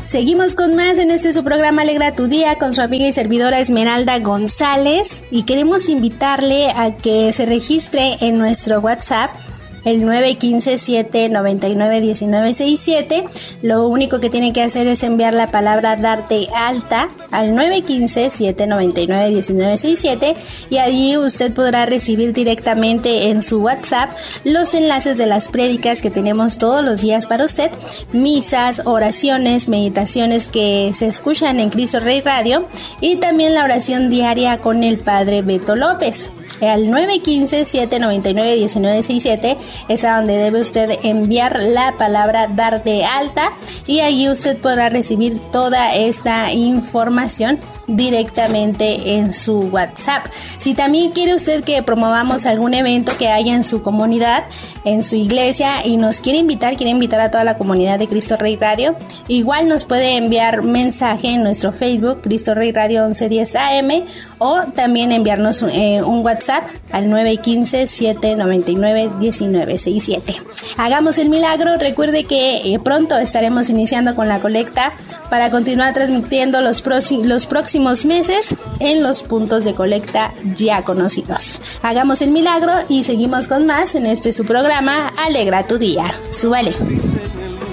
Seguimos con más en su programa Alegra tu Día con su amiga y servidora Esmeralda González, y queremos invitarle a que se registre en nuestro WhatsApp, el 915-799-1967. Lo único que tiene que hacer es enviar la palabra dar de alta al 915-799-1967, y allí usted podrá recibir directamente en su WhatsApp los enlaces de las prédicas que tenemos todos los días para usted, misas, oraciones, meditaciones que se escuchan en Cristo Rey Radio, y también la oración diaria con el Padre Beto López. Al 915-799-1967 es a donde debe usted enviar la palabra dar de alta, y allí usted podrá recibir toda esta información directamente en su WhatsApp. Si también quiere usted que promovamos algún evento que haya en su comunidad, en su iglesia, y nos quiere invitar a toda la comunidad de Cristo Rey Radio, igual nos puede enviar mensaje en nuestro Facebook Cristo Rey Radio 1110 AM, o también enviarnos un WhatsApp al 915-799-1967. Hagamos el milagro. Recuerde que pronto estaremos iniciando con la colecta para continuar transmitiendo los próximos meses en los puntos de colecta ya conocidos. Hagamos el milagro y seguimos con más en su programa Alegra tu Día. Súbale.